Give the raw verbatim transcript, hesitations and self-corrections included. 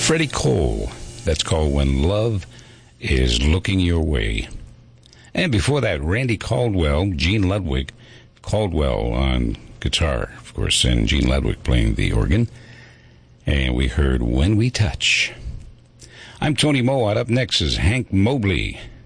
Freddie Cole. That's called When Love Is Looking Your Way. And before that, Randy Caldwell, Gene Ludwig, Caldwell on guitar, of course, and Gene Ludwig playing the organ. And we heard When We Touch. I'm Tony Mowat. Up next is Hank Mobley